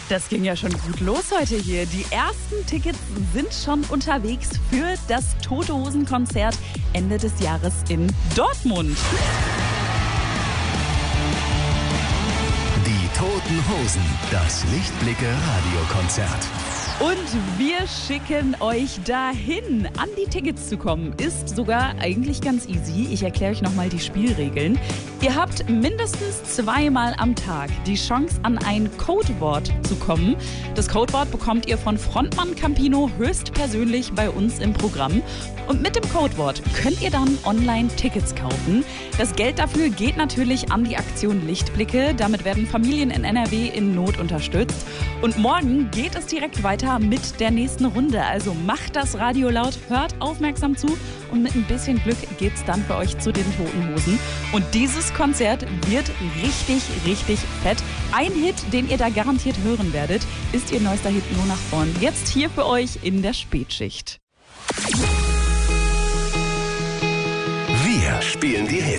Das ging ja schon gut los heute hier. Die ersten Tickets sind schon unterwegs für das Tote Hosen Konzert Ende des Jahres in Dortmund. Die Toten Hosen, das Lichtblicke-Radiokonzert. Und wir schicken euch dahin. An die Tickets zu kommen ist sogar eigentlich ganz easy. Ich erkläre euch nochmal die Spielregeln. Ihr habt mindestens 2-mal am Tag die Chance, an ein Codewort zu kommen. Das Codewort bekommt ihr von Frontmann Campino höchstpersönlich bei uns im Programm. Und mit dem Codewort könnt ihr dann online Tickets kaufen. Das Geld dafür geht natürlich an die Aktion Lichtblicke. Damit werden Familien in NRW in Not unterstützt. Und morgen geht es direkt weiter mit der nächsten Runde. Also macht das Radio laut, hört aufmerksam zu und mit ein bisschen Glück geht's dann für euch zu den Toten Hosen. Und dieses Konzert wird richtig, richtig fett. Ein Hit, den ihr da garantiert hören werdet, ist ihr neuester Hit Nur nach vorn. Jetzt hier für euch in der Spätschicht. Wir spielen die Hits.